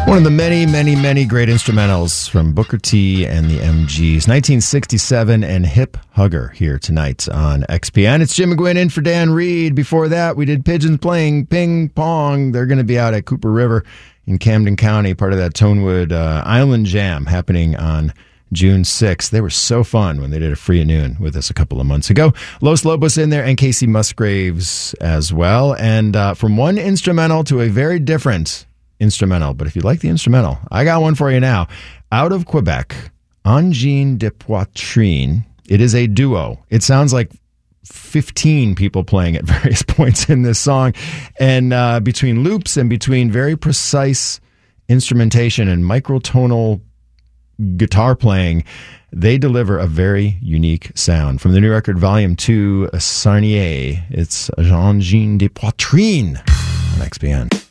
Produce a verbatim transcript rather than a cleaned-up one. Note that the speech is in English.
One of the many, many, many great instrumentals from Booker T and the M Gs. nineteen sixty-seven and Hip Hugger here tonight on X P N. It's Jim McGuinn in for Dan Reed. Before that, we did Pigeons playing Ping Pong. They're going to be out at Cooper River in Camden County, part of that Tonewood uh, Island Jam happening on June sixth. They were so fun when they did a free at noon with us a couple of months ago. Los Lobos in there and Casey Musgraves as well. And uh, from one instrumental to a very different instrumental, but if you like the instrumental, I got one for you now. Out of Quebec, Engine de Poitrine. It is a duo. It sounds like fifteen people playing at various points in this song, and uh, between loops and between very precise instrumentation and microtonal guitar playing, they deliver a very unique sound. From the new record, Volume two, Sarnier, it's Engine de Poitrine on X P N.